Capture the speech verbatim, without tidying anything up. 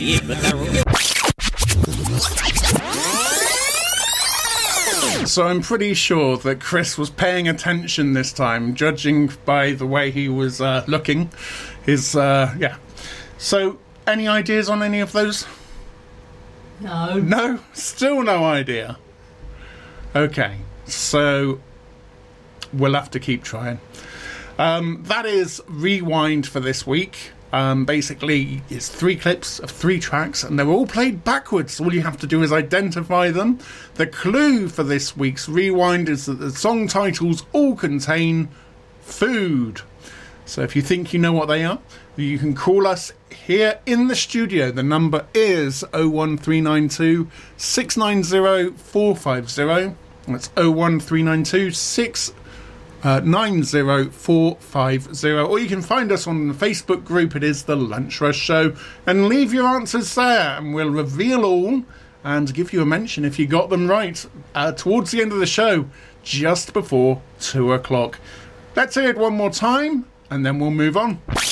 So I'm pretty sure that Chris was paying attention this time, judging by the way he was uh, looking. His, uh, yeah. So, any ideas on any of those? No. No? Still no idea. Okay, so we'll have to keep trying. Um, that is Rewind for this week. Um, basically, it's three clips of three tracks, and they're all played backwards. All you have to do is identify them. The clue for this week's Rewind is that the song titles all contain food. So if you think you know what they are, you can call us here in the studio. The number is oh one three nine two, six nine zero, four five zero. That's oh one three nine two, six nine zero, four five zero. Or you can find us on the Facebook group. It is The Lunch Rush Show. And leave your answers there, and we'll reveal all and give you a mention if you got them right uh, towards the end of the show, just before two o'clock. Let's hear it one more time, and then we'll move on.